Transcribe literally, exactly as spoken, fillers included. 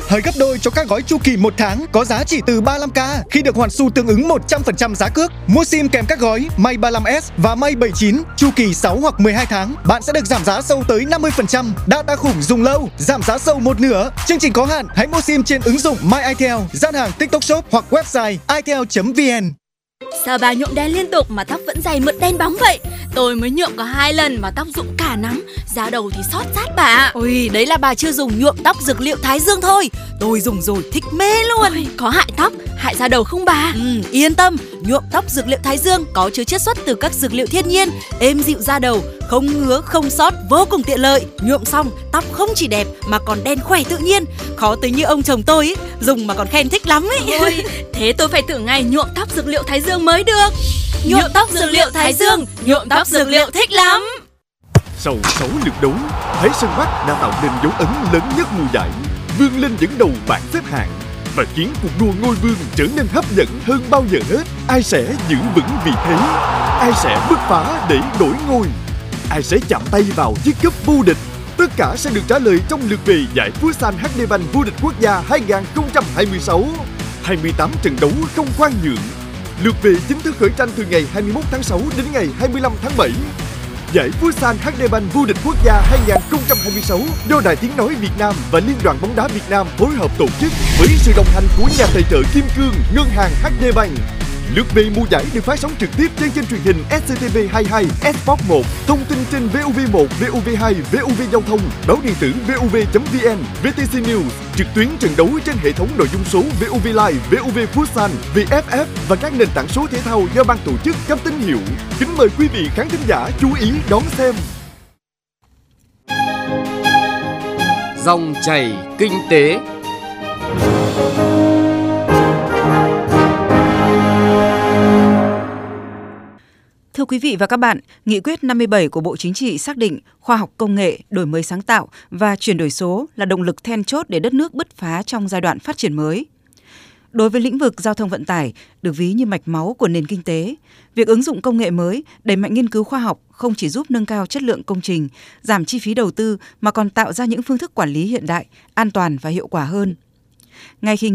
hơi gấp đôi cho các gói chu kỳ một tháng có giá chỉ từ ba mươi lăm k khi được hoàn xu tương ứng một trăm phần trăm giá cước. Mua sim kèm các gói May ba mươi lăm S và May bảy mươi chín chu kỳ sáu hoặc mười hai tháng, bạn sẽ được giảm giá sâu tới năm mươi phần trăm. Data khủng dùng lâu, giảm giá sâu một nửa. Chương trình có hạn, hãy mua sim trên ứng dụng MyItel, gian hàng TikTok Shop hoặc website itel chấm vn. Sao bà nhuộm đen liên tục mà tóc vẫn dày mượt đen bóng vậy? Tôi mới nhuộm có hai lần mà tóc rụng cả nắng, da đầu thì xót rát bà. Ôi, đấy là bà chưa dùng nhuộm tóc dược liệu Thái Dương thôi. Tôi dùng rồi thích mê luôn. Ôi, có hại tóc, hại da đầu không bà? Ừ, yên tâm, nhuộm tóc dược liệu Thái Dương có chứa chiết xuất từ các dược liệu thiên nhiên, êm dịu da đầu, không ngứa, không xót, vô cùng tiện lợi. Nhuộm xong, tóc không chỉ đẹp mà còn đen khỏe tự nhiên. Khó tính như ông chồng tôi ấy, dùng mà còn khen thích lắm ấy. Ôi, thế tôi phải thử ngay nhuộm tóc dược liệu Thái Dương mới được. Nhuộm tóc dược liệu Thái Dương, nhuộm tóc dược liệu thích lắm. Sau sáu lượt đấu, Thái Sơn Bắc đã tạo nên dấu ấn lớn nhất mùa giải, vươn lên dẫn đầu bảng xếp hạng và khiến cuộc đua ngôi vương trở nên hấp dẫn hơn bao giờ hết. Ai sẽ giữ vững vị thế? Ai sẽ bứt phá để đổi ngôi? Ai sẽ chạm tay vào chiếc cúp vô địch? Tất cả sẽ được trả lời trong lượt về giải Futsal hát đê Bank vô địch quốc gia hai không hai sáu. hai mươi tám trận đấu không khoan nhượng. Lượt về chính thức khởi tranh từ ngày hai mươi mốt tháng sáu đến ngày hai mươi lăm tháng bảy. Giải Futsal hát đê Bank vô địch quốc gia hai không hai sáu do Đài Tiếng Nói Việt Nam và Liên đoàn bóng đá Việt Nam phối hợp tổ chức với sự đồng hành của nhà tài trợ Kim Cương, Ngân hàng hát đê Bank. Lượt về mùa giải được phát sóng trực tiếp trên kênh truyền hình ét xê tê vê hai mươi hai, Sport một, thông tin trên vê o vê một, vê o vê hai, vê o vê Giao thông, báo điện tử vê o vê chấm vn, vê tê xê News, trực tuyến trận đấu trên hệ thống nội dung số vê o vê Live, vê o vê Futsal, vê ép ép và các nền tảng số thể thao do ban tổ chức cấp tín hiệu. Kính mời quý vị khán thính giả chú ý đón xem. Dòng chảy kinh tế. Thưa quý vị và các bạn, Nghị quyết năm mươi bảy của Bộ Chính trị xác định khoa học công nghệ, đổi mới sáng tạo và chuyển đổi số là động lực then chốt để đất nước bứt phá trong giai đoạn phát triển mới. Đối với lĩnh vực giao thông vận tải, được ví như mạch máu của nền kinh tế, việc ứng dụng công nghệ mới, đẩy mạnh nghiên cứu khoa học không chỉ giúp nâng cao chất lượng công trình, giảm chi phí đầu tư mà còn tạo ra những phương thức quản lý hiện đại, an toàn và hiệu quả hơn. Ngay khi